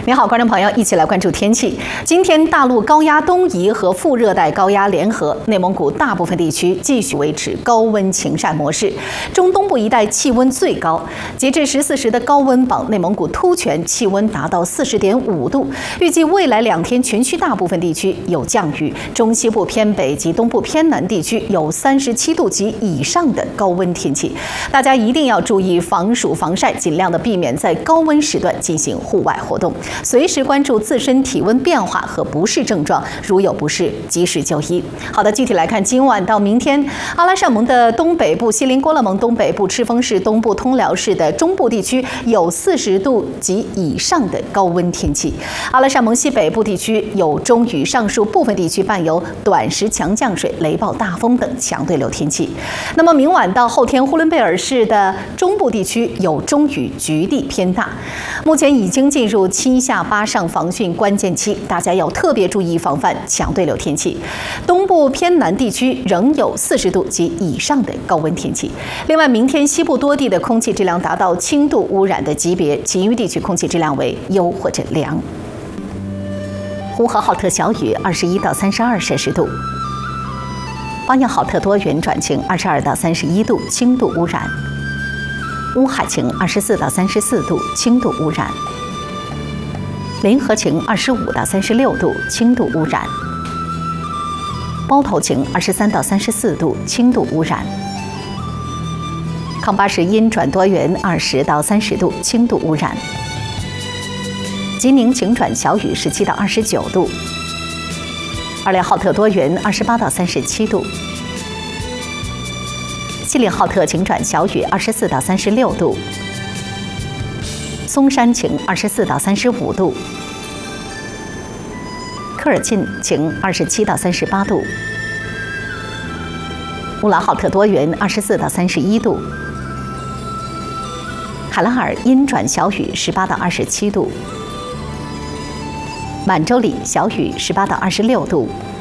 您好，观众朋友，一起来关注天气。今天大陆高压东移和副热带高压联合，内蒙古大部分地区继续维持高温晴晒模式。中东部一带气温最高，截至14时的高温榜，内蒙古突泉气温达到40.5度。预计未来2天，全区大部分地区有降雨，中西部偏北及东部偏南地区有37度及以上的高温天气。大家一定要注意防暑防晒，尽量的避免在高温时段进行户外活动，随时关注自身体温变化和不适症状，如有不适及时就医。好的，具体来看，今晚到明天，阿拉善盟的东北部、锡林郭勒盟东北部、赤峰市东部、通辽市的中部地区有40度及以上的高温天气。阿拉善盟西北部地区有中雨，上述部分地区伴有短时强降水、雷暴大风等强对流天气。那么明晚到后天，呼伦贝尔市的中部地区有中雨，局地偏大。目前已经进入7下8上防汛关键期，大家要特别注意防范强对流天气。东部偏南地区仍有40度及以上的高温天气。另外，明天西部多地的空气质量达到轻度污染的级别，其余地区空气质量为优或者良。呼和浩特小雨21到32摄氏度，巴彦浩特多云转晴22到31度，轻度污染。乌海晴24到34度，轻度污染。临河晴25到36度，轻度污染。包头晴23到34度，轻度污染。康巴什阴转多云20到30度，轻度污染。吉宁晴转小雨17到29度。二连浩特多云28到37度。锡林浩特晴转小雨24到36度。松山晴24到35度。科尔沁晴27到38度。乌兰浩特多云24到31度。海拉尔阴转小雨18到27度。满洲里小雨18到26度。